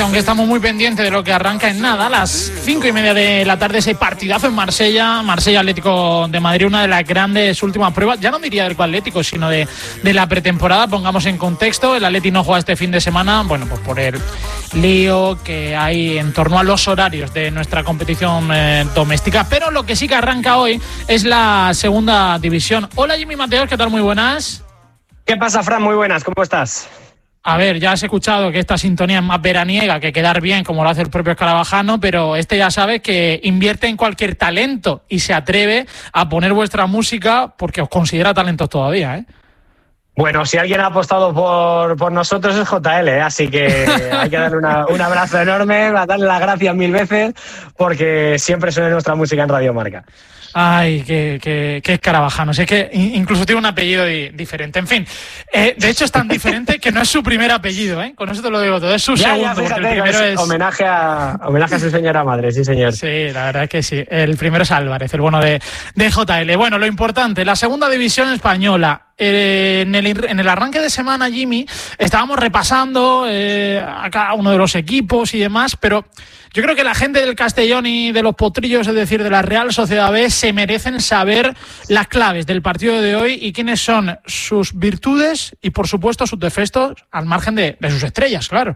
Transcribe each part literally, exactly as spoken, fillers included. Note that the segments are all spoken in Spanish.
Aunque estamos muy pendientes de lo que arranca en nada, a las cinco y media de la tarde, ese partidazo en Marsella, Marsella Atlético de Madrid, una de las grandes últimas pruebas, ya no diría del Atlético, sino de, de la pretemporada. Pongamos en contexto, el Atleti no juega este fin de semana, bueno, pues por el lío que hay en torno a los horarios de nuestra competición eh, doméstica, pero lo que sí que arranca hoy es la segunda división. Hola Jimmy Mateos, ¿qué tal? Muy buenas. ¿Qué pasa, Fran? Muy buenas, ¿cómo estás? A ver, ya has escuchado que esta sintonía es más veraniega que quedar bien, como lo hace el propio Escarabajano, pero este ya sabe que invierte en cualquier talento y se atreve a poner vuestra música porque os considera talentos todavía, ¿eh? Bueno, si alguien ha apostado por, por nosotros es J L, ¿eh? Así que hay que darle una, un abrazo enorme, darle las gracias mil veces, porque siempre suena nuestra música en Radio Marca. Ay, qué, qué, qué Escarabajano. Es que incluso tiene un apellido di- diferente. En fin, eh, de hecho es tan diferente que no es su primer apellido, ¿eh? Con eso te lo digo todo. Es su ya, segundo. ya, fíjate, porque el primero es homenaje a, homenaje a su señora madre, sí, señor. Sí, la verdad es que sí. El primero es Álvarez, el bueno de, de J L. Bueno, lo importante, la segunda división española. Eh, en, el, en el arranque de semana, Jimmy, estábamos repasando eh, a cada uno de los equipos y demás, pero yo creo que la gente del Castellón y de los Potrillos, es decir, de la Real Sociedad B, se merecen saber las claves del partido de hoy y quiénes son sus virtudes y, por supuesto, sus defectos al margen de, de sus estrellas, claro.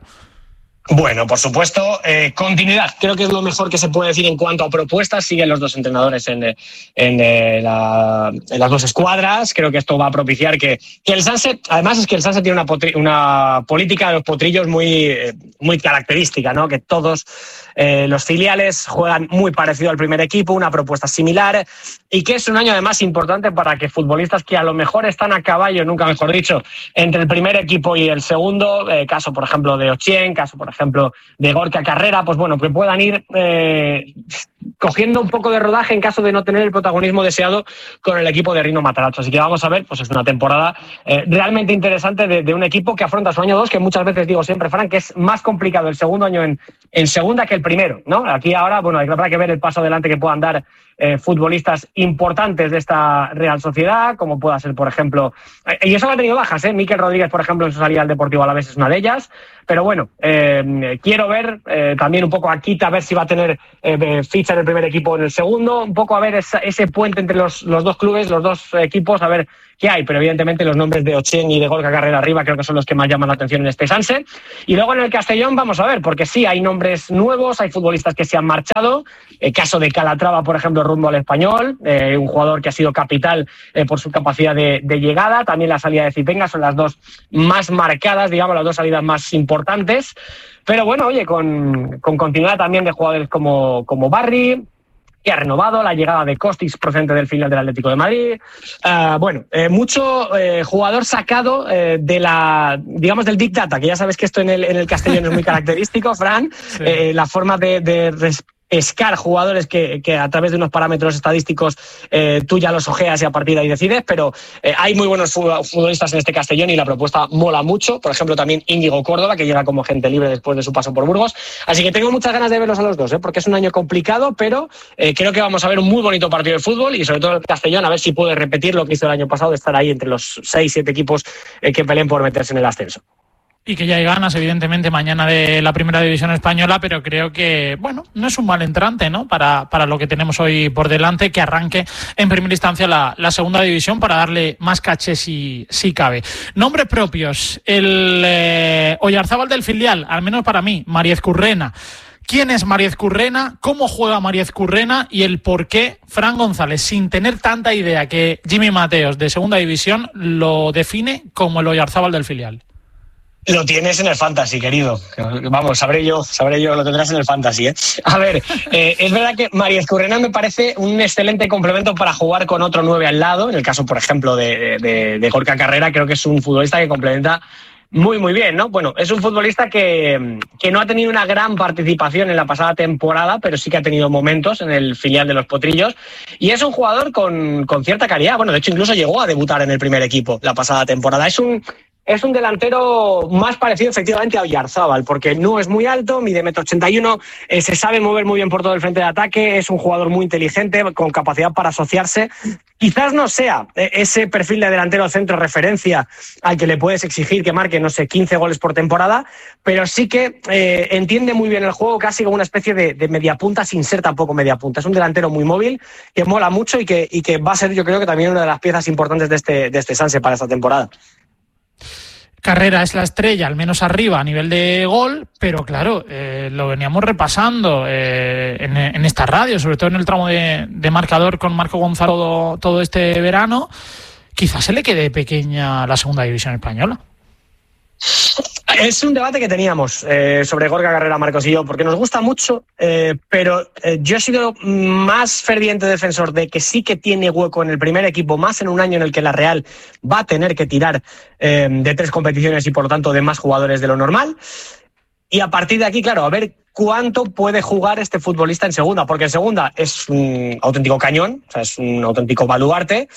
Bueno, por supuesto, eh, continuidad. Creo que es lo mejor que se puede decir en cuanto a propuestas. Siguen los dos entrenadores en, en, en, la, en las dos escuadras. Creo que esto va a propiciar que, que el Sanse, además es que el Sanse tiene una, potri, una política de los potrillos muy, muy característica, ¿no? Que todos eh, los filiales juegan muy parecido al primer equipo, una propuesta similar, y que es un año además importante para que futbolistas que a lo mejor están a caballo, nunca mejor dicho, entre el primer equipo y el segundo, eh, caso por ejemplo de Ochien, caso por ejemplo de Gorka Carrera, pues bueno, que puedan ir eh, cogiendo un poco de rodaje en caso de no tener el protagonismo deseado con el equipo de Rino Matarazzo. Así que vamos a ver, pues es una temporada eh, realmente interesante de, de un equipo que afronta su año dos, que muchas veces digo siempre, Fran, que es más complicado el segundo año en, en segunda que el primero, ¿no? Aquí ahora, bueno, habrá que ver el paso adelante que puedan dar eh, futbolistas importantes de esta Real Sociedad, como pueda ser, por ejemplo, eh, y eso ha tenido bajas, ¿eh? Mikel Rodríguez, por ejemplo, en su salida al Deportivo Alavés es una de ellas, pero bueno, eh, quiero ver eh, también un poco a Kita, a ver si va a tener eh, ficha en el primer equipo o en el segundo, un poco a ver esa, ese puente entre los, los dos clubes, los dos equipos, a ver qué hay, pero evidentemente los nombres de Ochien y de Gorka Carrera arriba creo que son los que más llaman la atención en este Sanse. Y luego en el Castellón vamos a ver, porque sí, hay nombres nuevos, hay futbolistas que se han marchado, el caso de Calatrava, por ejemplo, rumbo al Español, eh, un jugador que ha sido capital eh, por su capacidad de, de llegada, también la salida de Zipenga, son las dos más marcadas, digamos, las dos salidas más importantes, pero bueno, oye, con, con continuidad también de jugadores como, como Barry, que ha renovado, la llegada de Kostic procedente del filial del Atlético de Madrid. Uh, bueno, eh, mucho eh, jugador sacado eh, de la, digamos, del Big Data, que ya sabes que esto en el, en el Castellón es muy característico, Fran, sí. eh, la forma de, de res- pescar jugadores que, que a través de unos parámetros estadísticos eh, tú ya los ojeas y a partir de ahí decides, pero eh, hay muy buenos futbolistas en este Castellón y la propuesta mola mucho. Por ejemplo, también Íñigo Córdoba, que llega como agente libre después de su paso por Burgos. Así que tengo muchas ganas de verlos a los dos, ¿eh? Porque es un año complicado, pero eh, creo que vamos a ver un muy bonito partido de fútbol y sobre todo el Castellón, a ver si puede repetir lo que hizo el año pasado, de estar ahí entre los seis, siete equipos eh, que peleen por meterse en el ascenso. Y que ya hay ganas, evidentemente, mañana de la primera división española, pero creo que, bueno, no es un mal entrante, ¿no? Para, para lo que tenemos hoy por delante, que arranque en primera instancia la, la segunda división para darle más caché si, si cabe. Nombres propios. El eh, Oyarzábal del filial, al menos para mí, Mariez Currena. ¿Quién es Mariez Currena? ¿Cómo juega Mariez Currena? Y el por qué Fran González, sin tener tanta idea que Jimmy Mateos de segunda división, lo define como el Oyarzábal del filial. Lo tienes en el Fantasy, querido. Vamos, sabré yo, sabré yo, lo tendrás en el Fantasy, ¿eh? A ver, eh, es verdad que Mariez Currena me parece un excelente complemento para jugar con otro nueve al lado. En el caso, por ejemplo, de, de, de Gorka Carrera, creo que es un futbolista que complementa muy, muy bien, ¿no? Bueno, es un futbolista que, que no ha tenido una gran participación en la pasada temporada, pero sí que ha tenido momentos en el filial de los Potrillos. Y es un jugador con, con cierta calidad. Bueno, de hecho, incluso llegó a debutar en el primer equipo la pasada temporada. Es un es un delantero más parecido efectivamente a Oyarzábal, porque no es muy alto, mide metro ochenta y uno, eh, se sabe mover muy bien por todo el frente de ataque, es un jugador muy inteligente, con capacidad para asociarse. Quizás no sea ese perfil de delantero centro referencia al que le puedes exigir que marque, no sé, quince goles por temporada, pero sí que eh, entiende muy bien el juego, casi como una especie de, de mediapunta sin ser tampoco mediapunta. Es un delantero muy móvil, que mola mucho y que, y que va a ser, yo creo que también una de las piezas importantes de este, de este Sanse para esta temporada. Carrera es la estrella, al menos arriba a nivel de gol, pero claro, eh, lo veníamos repasando eh, en, en esta radio, sobre todo en el tramo de, de marcador con Marco Gonzalo todo, todo este verano. Quizás se le quede pequeña la segunda división española. Es un debate que teníamos eh, sobre Gorka Carrera, Marcos y yo, porque nos gusta mucho, eh, pero eh, yo he sido más ferviente defensor de que sí que tiene hueco en el primer equipo, más en un año en el que la Real va a tener que tirar eh, de tres competiciones y por lo tanto de más jugadores de lo normal. Y a partir de aquí, claro, a ver cuánto puede jugar este futbolista en segunda, porque en segunda es un auténtico cañón, o sea, es un auténtico baluarte.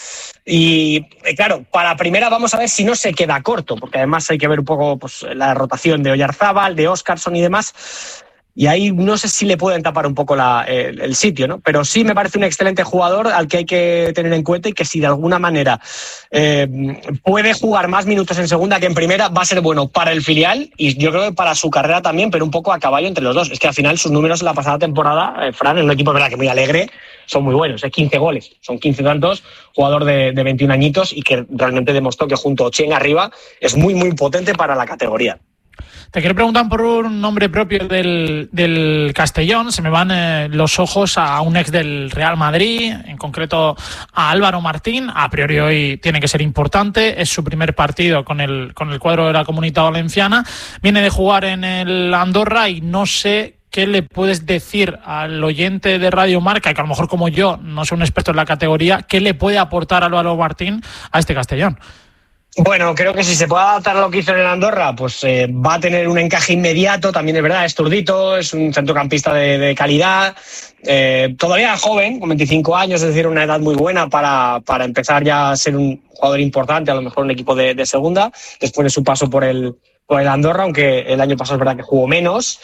Y claro, para primera vamos a ver si no se queda corto, porque además hay que ver un poco pues, la rotación de Oyarzábal, de Óscarson y demás. Y ahí no sé si le pueden tapar un poco la, el, el sitio, ¿no? Pero sí me parece un excelente jugador al que hay que tener en cuenta y que si de alguna manera eh, puede jugar más minutos en segunda que en primera, va a ser bueno para el filial y yo creo que para su carrera también, pero un poco a caballo entre los dos. Es que al final sus números en la pasada temporada, eh, Fran, en un equipo verdad que muy alegre, son muy buenos. Es quince goles, son quince tantos, jugador de, de veintiún añitos y que realmente demostró que junto a Cheng arriba es muy, muy potente para la categoría. Te quiero preguntar por un nombre propio del, del Castellón. Se me van eh, los ojos a un ex del Real Madrid, en concreto a Álvaro Martín. A priori hoy tiene que ser importante. Es su primer partido con el, con el cuadro de la Comunitat Valenciana. Viene de jugar en el Andorra y no sé qué le puedes decir al oyente de Radio Marca, que a lo mejor como yo no soy un experto en la categoría, ¿qué le puede aportar Álvaro Martín a este Castellón? Bueno, creo que si se puede adaptar a lo que hizo en el Andorra, pues eh, va a tener un encaje inmediato. También es verdad, es zurdito, es un centrocampista de, de calidad. Eh, todavía joven, con veinticinco años, es decir, una edad muy buena para, para empezar ya a ser un jugador importante, a lo mejor un equipo de, de segunda, después de su paso por el, por el Andorra, aunque el año pasado es verdad que jugó menos.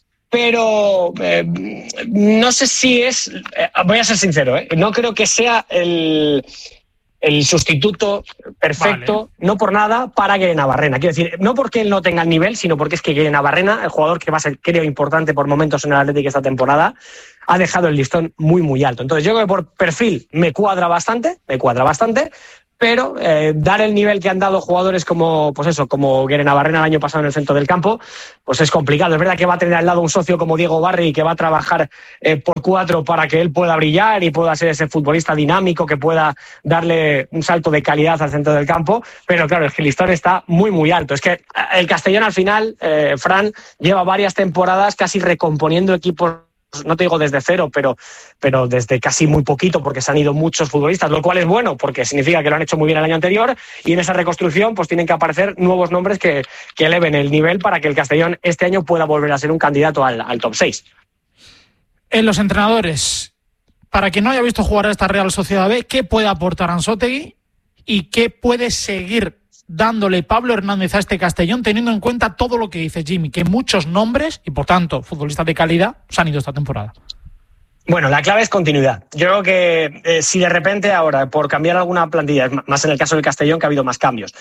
Pero eh, no sé si es... Eh, voy a ser sincero, ¿eh? No creo que sea el... el sustituto perfecto, vale. No por nada, para Guere Navarrena. Quiero decir, no porque él no tenga el nivel, sino porque es que Guere Navarrena, el jugador que va a ser, creo, importante por momentos en el Atlético esta temporada, ha dejado el listón muy, muy alto. Entonces, yo creo que por perfil me cuadra bastante, me cuadra bastante, pero eh, dar el nivel que han dado jugadores como, pues eso, como Guere Navarrena el año pasado en el centro del campo, pues es complicado. Es verdad que va a tener al lado un socio como Diego Barri que va a trabajar eh, por cuatro para que él pueda brillar y pueda ser ese futbolista dinámico que pueda darle un salto de calidad al centro del campo, pero claro, el listón está muy, muy alto. Es que el Castellón al final, eh, Fran, lleva varias temporadas casi recomponiendo equipos, no te digo desde cero, pero, pero desde casi muy poquito, porque se han ido muchos futbolistas, lo cual es bueno, porque significa que lo han hecho muy bien el año anterior, y en esa reconstrucción pues tienen que aparecer nuevos nombres que, que eleven el nivel para que el Castellón este año pueda volver a ser un candidato al, al top seis. En los entrenadores, para quien no haya visto jugar a esta Real Sociedad B, ¿qué puede aportar Ansótegui y qué puede seguir dándole Pablo Hernández a este Castellón, teniendo en cuenta todo lo que dice Jimmy, que muchos nombres y por tanto futbolistas de calidad se han ido esta temporada? Bueno, la clave es continuidad. Yo creo que eh, si de repente ahora, por cambiar alguna plantilla, más en el caso del Castellón que ha habido más cambios,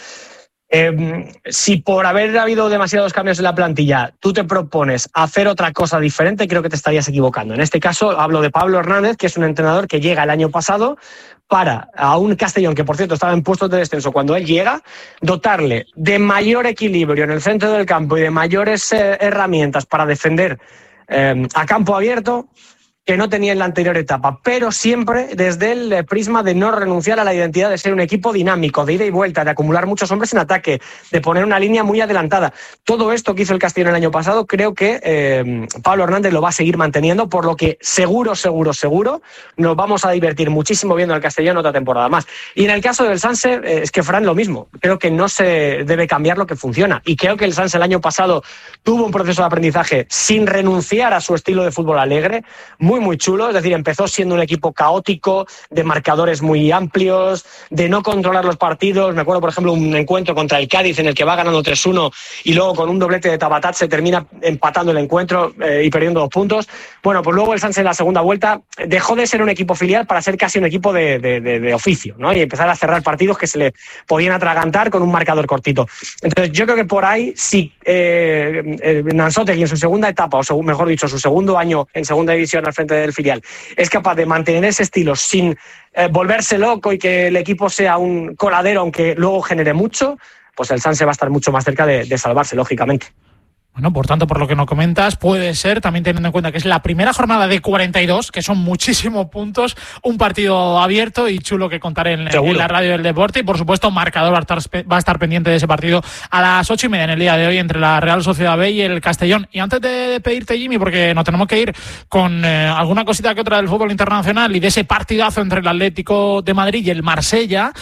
eh, si por haber habido demasiados cambios en la plantilla tú te propones hacer otra cosa diferente, creo que te estarías equivocando. En este caso hablo de Pablo Hernández, que es un entrenador que llega el año pasado para a un Castellón que, por cierto, estaba en puestos de descenso cuando él llega, dotarle de mayor equilibrio en el centro del campo y de mayores eh, herramientas para defender eh, a campo abierto, que no tenía en la anterior etapa, pero siempre desde el prisma de no renunciar a la identidad de ser un equipo dinámico, de ida y vuelta, de acumular muchos hombres en ataque, de poner una línea muy adelantada. Todo esto que hizo el Castellón el año pasado, creo que eh, Pablo Hernández lo va a seguir manteniendo, por lo que seguro, seguro, seguro nos vamos a divertir muchísimo viendo al Castellón otra temporada más. Y en el caso del Sanse, eh, es que Fran lo mismo. Creo que no se debe cambiar lo que funciona. Y creo que el Sanse el año pasado tuvo un proceso de aprendizaje sin renunciar a su estilo de fútbol alegre, muy muy, muy chulo. Es decir, empezó siendo un equipo caótico, de marcadores muy amplios, de no controlar los partidos. Me acuerdo, por ejemplo, un encuentro contra el Cádiz en el que va ganando tres uno y luego con un doblete de Tabatat se termina empatando el encuentro eh, y perdiendo dos puntos. Bueno, pues luego el Sanse en la segunda vuelta dejó de ser un equipo filial para ser casi un equipo de, de, de, de oficio, ¿no? Y empezar a cerrar partidos que se le podían atragantar con un marcador cortito. Entonces yo creo que por ahí sí, eh, eh, Nansotegi en su segunda etapa, o según, mejor dicho, su segundo año en segunda división al frente del filial, es capaz de mantener ese estilo sin eh, volverse loco y que el equipo sea un coladero, aunque luego genere mucho, pues el Sanse va a estar mucho más cerca de, de salvarse, lógicamente. Bueno, por tanto, por lo que nos comentas, puede ser, también teniendo en cuenta que es la primera jornada de cuarenta y dos, que son muchísimos puntos, un partido abierto y chulo que contaré en, en la radio del deporte. Y, por supuesto, marcador va a, estar, va a estar pendiente de ese partido a las ocho y media en el día de hoy entre la Real Sociedad B y el Castellón. Y antes de pedirte, Jimmy, porque nos tenemos que ir con eh, alguna cosita que otra del fútbol internacional y de ese partidazo entre el Atlético de Madrid y el Marsella.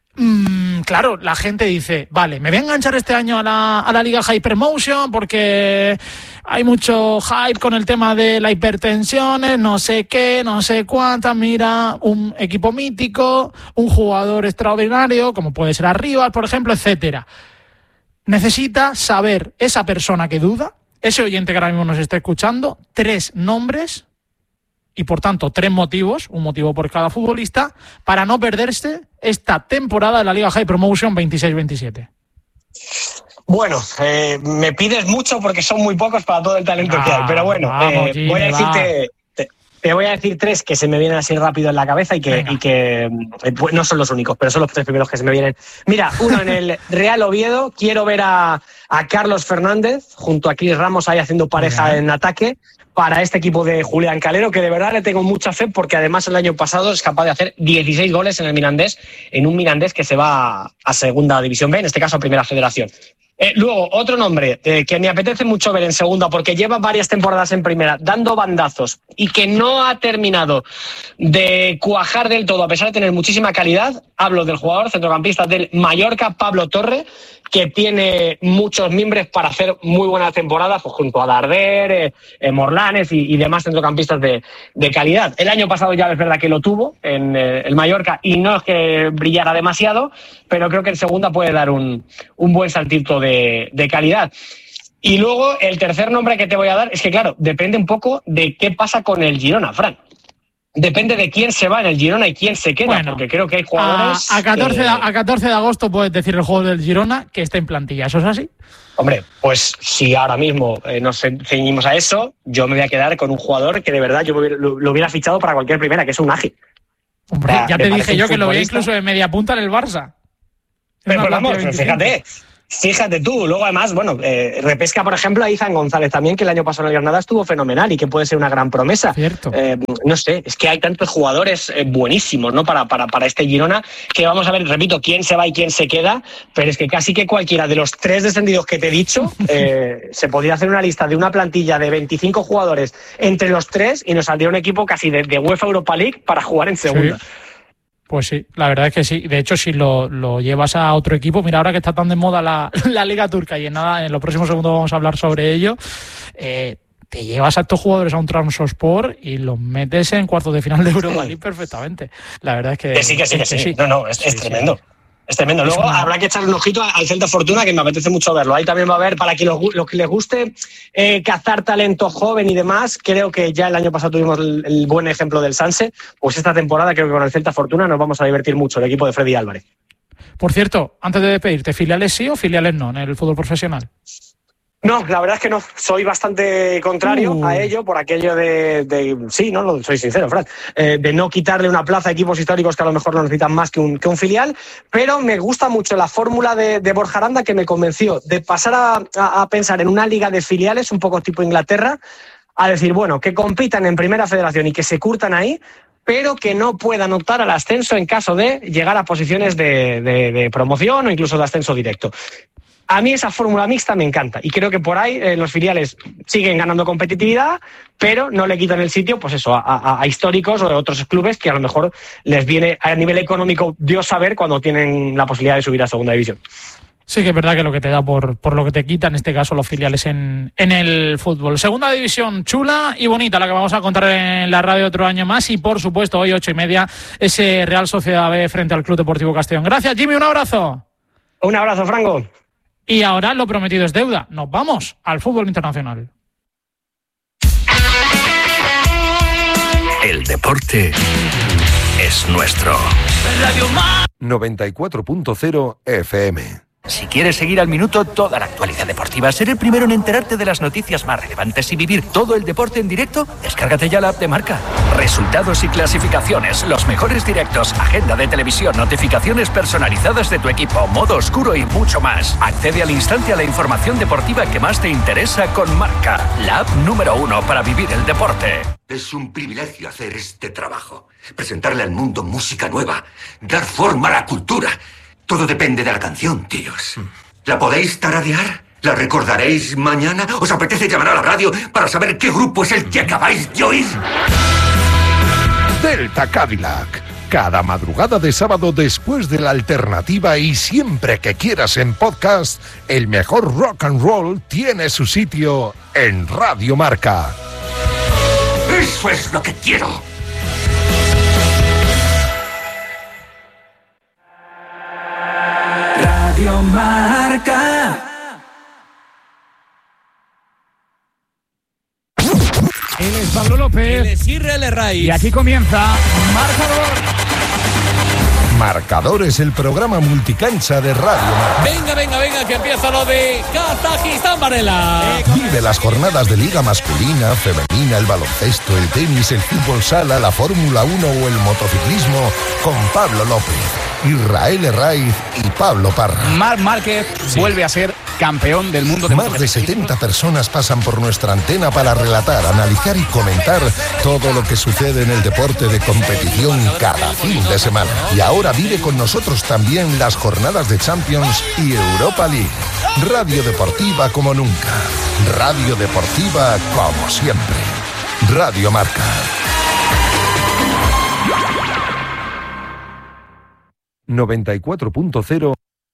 Mm, claro, la gente dice, vale, me voy a enganchar este año a la, a la Liga Hypermotion porque hay mucho hype con el tema de la hipertensión, no sé qué, no sé cuántas. Mira, un equipo mítico, un jugador extraordinario, como puede ser Arribas, por ejemplo, etcétera. Necesita saber esa persona que duda, ese oyente que ahora mismo nos está escuchando, tres nombres y, por tanto, tres motivos, un motivo por cada futbolista, para no perderse esta temporada de la Liga Hypermotion veintiséis veintisiete. Bueno, eh, me pides mucho porque son muy pocos para todo el talento ah, que hay, pero bueno, vamos, eh, Jimmy, voy a decirte... Te, te voy a decir tres que se me vienen así rápido en la cabeza y que, y que eh, pues no son los únicos, pero son los tres primeros que se me vienen. Mira, uno en el Real Oviedo, quiero ver a, a Carlos Fernández junto a Chris Ramos ahí haciendo pareja en ataque para este equipo de Julián Calero, que de verdad le tengo mucha fe porque además el año pasado es capaz de hacer dieciséis goles en el Mirandés, en un Mirandés que se va a Segunda División B, en este caso a Primera Federación. Eh, luego, otro nombre eh, que me apetece mucho ver en segunda porque lleva varias temporadas en primera dando bandazos y que no ha terminado de cuajar del todo a pesar de tener muchísima calidad. Hablo del jugador centrocampista del Mallorca, Pablo Torre, que tiene muchos mimbres para hacer muy buena temporada, pues, junto a Darder, eh, eh, Morlanes y, y demás centrocampistas de, de calidad. El año pasado ya es verdad que lo tuvo en eh, el Mallorca y no es que brillara demasiado, pero creo que en segunda puede dar un, un buen saltito de, de calidad. Y luego el tercer nombre que te voy a dar es que, claro, depende un poco de qué pasa con el Girona, Fran. Depende de quién se va en el Girona y quién se queda, bueno, porque creo que hay jugadores... A, a, catorce, que... a catorce de agosto puedes decir el juego del Girona que está en plantilla, ¿eso es así? Hombre, pues si ahora mismo eh, nos ceñimos a eso, yo me voy a quedar con un jugador que de verdad yo lo, lo hubiera fichado para cualquier primera, que es un Ágil. Hombre, o sea, ya te dije yo que lo veía incluso de media punta en el Barça. Pero pues vamos, pero fíjate... Fíjate tú, luego además, bueno, eh, repesca, por ejemplo, a Izan González también, que el año pasado en el Granada estuvo fenomenal y que puede ser una gran promesa. Cierto. Eh, no sé, es que hay tantos jugadores eh, buenísimos, ¿no? Para, para, para este Girona, que vamos a ver, repito, quién se va y quién se queda, pero es que casi que cualquiera de los tres descendidos que te he dicho, eh, se podría hacer una lista de una plantilla de veinticinco jugadores entre los tres y nos saldría un equipo casi de, de UEFA Europa League para jugar en segunda. Sí. Pues sí, la verdad es que sí. De hecho, si lo, lo llevas a otro equipo, mira, ahora que está tan de moda la, la Liga Turca y en nada, en los próximos segundos vamos a hablar sobre ello, eh, te llevas a estos jugadores a un Trabzonspor y los metes en cuartos de final de Europa League perfectamente. La verdad es que... Que sí, que sí, que sí. sí. No, no, es, sí, es tremendo. Sí. Es tremendo. Luego es una... habrá que echar un ojito al Celta Fortuna, que me apetece mucho verlo. Ahí también va a haber, para quien los, los que les guste eh, cazar talento joven y demás, creo que ya el año pasado tuvimos el, el buen ejemplo del Sanse, pues esta temporada creo que con el Celta Fortuna nos vamos a divertir mucho, el equipo de Freddy Álvarez. Por cierto, antes de despedirte, ¿filiales sí o filiales no en el fútbol profesional? No, la verdad es que no. Soy bastante contrario uh. a ello por aquello de, de... Sí, no, lo soy sincero, Fran. Eh, de no quitarle una plaza a equipos históricos que a lo mejor no necesitan más que un, que un filial, pero me gusta mucho la fórmula de, de Borja Aranda, que me convenció de pasar a, a, a pensar en una liga de filiales, un poco tipo Inglaterra, a decir, bueno, que compitan en Primera Federación y que se curtan ahí, pero que no puedan optar al ascenso en caso de llegar a posiciones de, de, de promoción o incluso de ascenso directo. A mí esa fórmula mixta me encanta y creo que por ahí eh, los filiales siguen ganando competitividad, pero no le quitan el sitio, pues eso, a, a, a históricos o de otros clubes que a lo mejor les viene a nivel económico Dios saber cuando tienen la posibilidad de subir a segunda división. Sí que es verdad que lo que te da por, por lo que te quita, en este caso los filiales en, en el fútbol. Segunda división chula y bonita, la que vamos a contar en la radio otro año más, y por supuesto hoy ocho y media ese Real Sociedad B frente al Club Deportivo Castellón. Gracias, Jimmy, un abrazo. Un abrazo, Franco. Y ahora lo prometido es deuda, nos vamos al fútbol internacional. El deporte es nuestro. noventa y cuatro punto cero F M. Si quieres seguir al minuto toda la actualidad deportiva, ser el primero en enterarte de las noticias más relevantes y vivir todo el deporte en directo, descárgate ya la app de Marca. Resultados y clasificaciones, los mejores directos, agenda de televisión, notificaciones personalizadas de tu equipo, modo oscuro y mucho más. Accede al instante a la información deportiva que más te interesa con Marca, la app número uno para vivir el deporte. Es un privilegio hacer este trabajo, presentarle al mundo música nueva, dar forma a la cultura. Todo depende de la canción, tíos. ¿La podéis tararear? ¿La recordaréis mañana? ¿Os apetece llamar a la radio para saber qué grupo es el que acabáis de oír? Delta Cadillac. Cada madrugada de sábado después de la alternativa y siempre que quieras en podcast, el mejor rock and roll tiene su sitio en Radio Marca. ¡Eso es lo que quiero! Radio Marca. Él es Pablo López. Él es Israel Raiz. Y aquí comienza Marcador. Marcador es el programa multicancha de Radio Marca. Venga, venga, venga, que empieza lo de Kazajistán, Varela. Vive las jornadas de liga masculina, femenina, el baloncesto, el tenis, el fútbol sala, la Fórmula uno o el motociclismo con Pablo López, Israel Raiz y Pablo Parra. Marc Márquez sí. vuelve a ser campeón del mundo de Más de setenta personas pasan por nuestra antena para relatar, analizar y comentar todo lo que sucede en el deporte de competición cada fin de semana. Y ahora vive con nosotros también las jornadas de Champions y Europa League. Radio Deportiva como nunca. Radio Deportiva como siempre. Radio Marca. noventa y cuatro punto cero.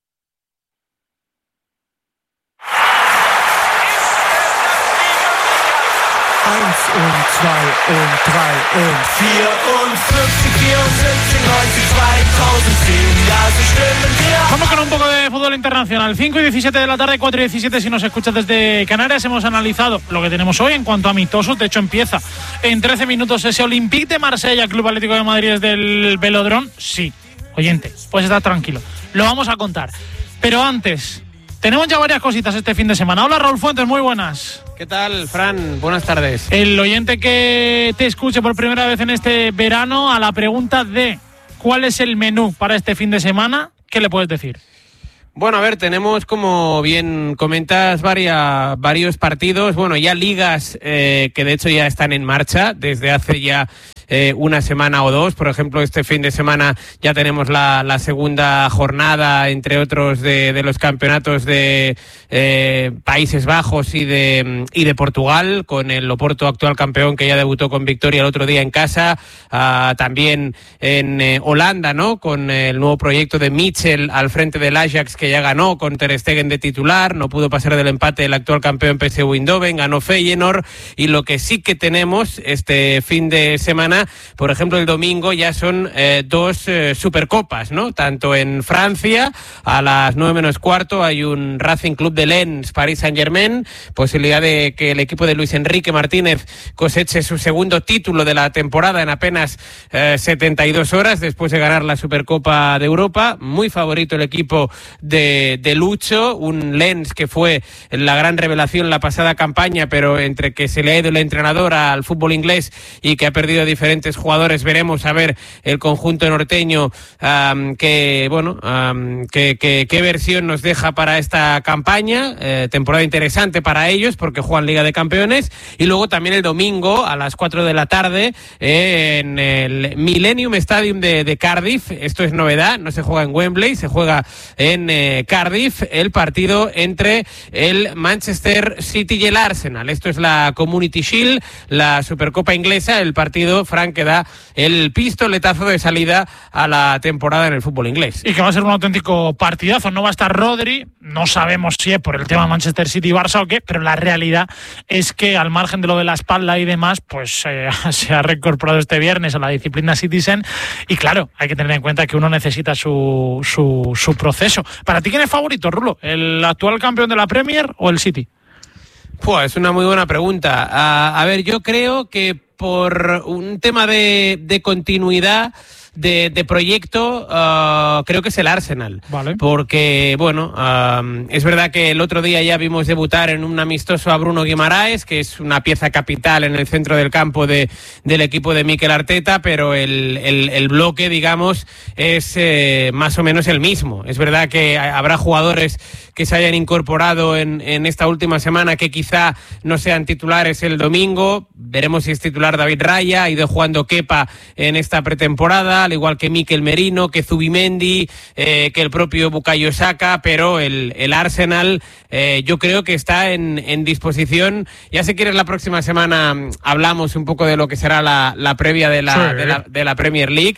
Vamos con un poco de fútbol internacional. cinco y diecisiete de la tarde, cuatro y diecisiete si nos escuchas desde Canarias. Hemos analizado lo que tenemos hoy en cuanto a amistosos. De hecho, empieza en trece minutos ese Olympique de Marsella, Club Atlético de Madrid desde el Velodrón. Sí, oyente, puedes estar tranquilo. Lo vamos a contar. Pero antes, tenemos ya varias cositas este fin de semana. Hola, Raúl Fuentes, muy buenas. ¿Qué tal, Fran? Buenas tardes. El oyente que te escuche por primera vez en este verano, a la pregunta de ¿cuál es el menú para este fin de semana? ¿Qué le puedes decir? Bueno, a ver, tenemos, como bien comentas, varias, varios partidos, bueno, ya ligas eh, que de hecho ya están en marcha desde hace ya eh, una semana o dos. Por ejemplo, este fin de semana ya tenemos la, la segunda jornada, entre otros, de, de los campeonatos de eh, Países Bajos y de, y de Portugal, con el Oporto, actual campeón, que ya debutó con victoria el otro día en casa. Uh, también en eh, Holanda, ¿no?, con el nuevo proyecto de Mitchell al frente del Ajax, que ya ganó con Ter Stegen de titular. No pudo pasar del empate el actual campeón P S V Eindhoven, ganó Feyenoord. Y lo que sí que tenemos este fin de semana, por ejemplo, el domingo ya son eh, dos eh, supercopas, ¿no? Tanto en Francia, a las nueve menos cuarto, hay un Racing Club de Lens, Paris Saint-Germain, posibilidad de que el equipo de Luis Enrique Martínez coseche su segundo título de la temporada en apenas eh, setenta y dos horas, después de ganar la Supercopa de Europa. Muy favorito el equipo de, de Lucho, un Lens que fue la gran revelación la pasada campaña, pero entre que se le ha ido el entrenador al fútbol inglés y que ha perdido diferentes jugadores, veremos a ver el conjunto norteño um, que, bueno, um, que, que, qué versión nos deja para esta campaña. Eh, temporada interesante para ellos porque juegan Liga de Campeones. Y luego también el domingo a las cuatro de la tarde eh, en el Millennium Stadium de, de Cardiff. Esto es novedad, no se juega en Wembley, se juega en eh, Cardiff, el partido entre el Manchester City y el Arsenal. Esto es la Community Shield, la Supercopa inglesa, el partido Fran, que da el pistoletazo de salida a la temporada en el fútbol inglés. Y que va a ser un auténtico partidazo. No va a estar Rodri, no sabemos si es por el tema Manchester City y Barça o qué, pero la realidad es que al margen de lo de la espalda y demás, pues eh, se ha reincorporado este viernes a la disciplina Citizen y claro, hay que tener en cuenta que uno necesita su, su, su proceso. ¿Para ti quién es favorito, Rulo? ¿El actual campeón de la Premier o el City? Pues es una muy buena pregunta. Uh, a ver, yo creo que por un tema de, de continuidad de, de proyecto, uh, creo que es el Arsenal. Vale. Porque, bueno, uh, es verdad que el otro día ya vimos debutar en un amistoso a Bruno Guimaraes, que es una pieza capital en el centro del campo de, del equipo de Mikel Arteta, pero el, el, el bloque, digamos, es eh, más o menos el mismo. Es verdad que habrá jugadores que se hayan incorporado en, en esta última semana que quizá no sean titulares el domingo. Veremos si es titular David Raya, ha ido jugando Kepa en esta pretemporada, al igual que Mikel Merino, que Zubimendi, eh, que el propio Bukayo Saka, pero el, el Arsenal eh, yo creo que está en, en disposición. Ya si quieres la próxima semana hablamos un poco de lo que será la, la previa de la, sí. de, la, de la Premier League,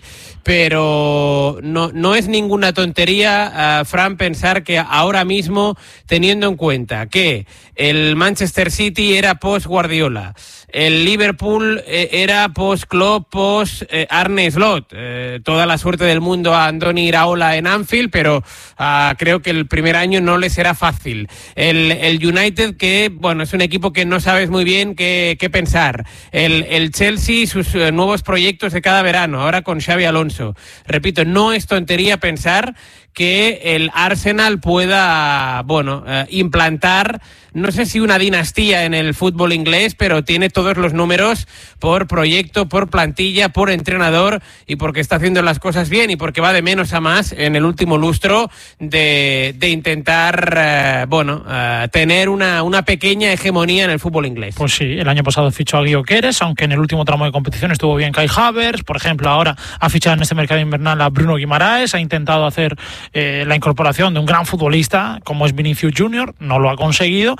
pero no, no es ninguna tontería, uh, Fran, pensar que ahora mismo, teniendo en cuenta que el Manchester City era post-Guardiola, el Liverpool eh, era post-Klopp, post-Arne Slot, eh, toda la suerte del mundo a Andoni Iraola en Anfield, pero uh, creo que el primer año no le será fácil. El, el United, que bueno, es un equipo que no sabes muy bien qué, qué pensar. El, el Chelsea, sus uh, nuevos proyectos de cada verano, ahora con Xabi Alonso. Repito, no es tontería pensar que el Arsenal pueda, bueno, eh, implantar, no sé si una dinastía en el fútbol inglés, pero tiene todos los números por proyecto, por plantilla, por entrenador y porque está haciendo las cosas bien y porque va de menos a más en el último lustro de, de intentar, eh, bueno, eh, tener una, una pequeña hegemonía en el fútbol inglés. Pues sí, el año pasado fichó a Guido Queres, aunque en el último tramo de competición estuvo bien Kai Havertz, por ejemplo, ahora ha fichado en este mercado invernal a Bruno Guimaraes, ha intentado hacer Eh, la incorporación de un gran futbolista como es Vinicius Junior, no lo ha conseguido.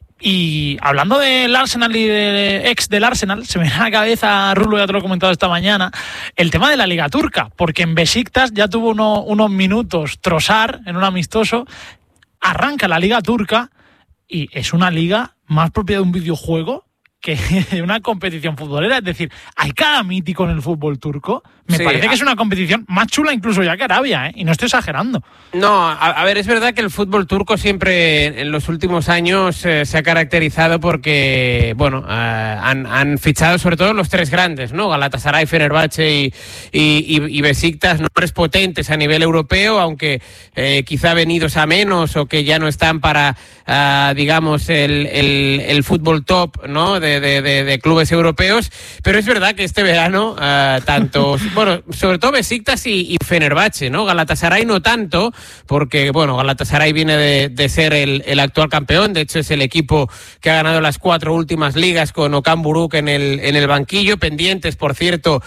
Y hablando del Arsenal y del ex del Arsenal, se me viene a la cabeza, Rulo, ya te lo he comentado esta mañana, el tema de la Liga Turca, porque en Besiktas ya tuvo uno, unos minutos Trossard en un amistoso, arranca la Liga Turca y es una liga más propia de un videojuego que de una competición futbolera. Es decir, hay cada mítico en el fútbol turco. Me sí, parece que es una competición más chula incluso ya que Arabia, ¿eh? Y no estoy exagerando. No, a, a ver, es verdad que el fútbol turco siempre en los últimos años eh, se ha caracterizado porque, bueno, eh, han, han fichado sobre todo los tres grandes, ¿no? Galatasaray, Fenerbahce y, y, y, y Besiktas, nombres potentes a nivel europeo, aunque eh, quizá venidos a menos o que ya no están para, uh, digamos, el, el, el fútbol top, ¿no? De, de, de, de clubes europeos. Pero es verdad que este verano, uh, tanto... Bueno, sobre todo Besiktas y, y Fenerbahce, ¿no? Galatasaray no tanto, porque, bueno, Galatasaray viene de, de ser el, el actual campeón. De hecho, es el equipo que ha ganado las cuatro últimas ligas con Okan Buruk en el, en el banquillo. Pendientes, por cierto,